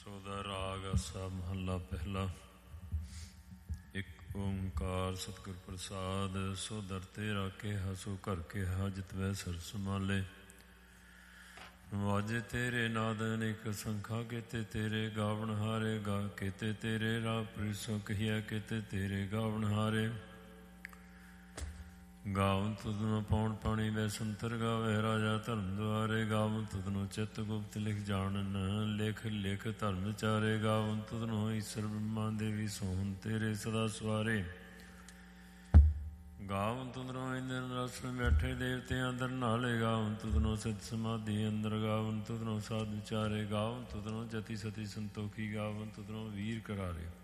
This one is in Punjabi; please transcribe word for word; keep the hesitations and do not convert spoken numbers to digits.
ਸੋਦਾ ਰਾਗ ਆਸਾ ਮਹੱਲਾ ਪਹਿਲਾ। ਇੱਕ ਓਂਕਾਰ ਸਤਿਗੁਰ ਪ੍ਰਸਾਦ। ਸੋ ਦਰ ਤੇਰਾ ਕਿਹਾ ਸੋ ਘਰ ਕਿਹਾ ਜਿਤ ਵੈ ਸਰਸ ਮਾਲੇ। ਵਾਜੇ ਤੇਰੇ ਨਾਦ ਅਨੇਕ ਸੰਖਾ ਕੀਤੇ ਤੇਰੇ ਗਾਵਣ ਹਾਰੇ। ਗਾ ਕੀਤੇ ਤੇਰੇ ਰਾਹ ਪ੍ਰੀਸੋ ਕਹੀਆ ਕੀਤੇ ਤੇਰੇ ਗਾਵਣ ਹਾਰੇ। ਗਾਵਨ ਤੁਧਨੋ ਪੌਣ ਪਾਣੀ ਵੈ ਸੰਤਰ ਗਾਵੇ ਰਾਜਾ ਧਰਮ ਦੁਆਰੇ। ਗਾਵਨ ਤੁਧਨੋ ਚਿੱਤ ਗੁਪਤ ਲਿਖ ਜਾਣਨ ਲਿਖ ਲਿਖ ਧਰਮ ਚਾਰੇ। ਗਾਵਨ ਤੁਧਨੋ ਈਸ਼ਰ ਬ੍ਰਹਮਾ ਦੇਵੀ ਸੋਹਣ ਤੇਰੇ ਸਦਾ ਸਵਾਰੇ। ਗਾਵਨ ਤੁਧਨੋ ਇੰਦਰ ਰਸਨ ਬੈਠੇ ਦੇਵਤੇ ਅੰਦਰ ਨਾਲੇ। ਗਾਵਨ ਤੁਧਨੋ ਸਿੱਧ ਸਮਾਧੀ ਅੰਦਰ। ਗਾਵਨ ਤੁਧਨੋ ਸਾਧ ਵਿਚਾਰੇ। ਗਾਵਨ ਤੁਧਨੋ ਜਤੀ ਸਤੀ ਸੰਤੋਖੀ। ਗਾਵਨ ਤੁਧਨੋ ਵੀਰ ਕਰਾਰੇ।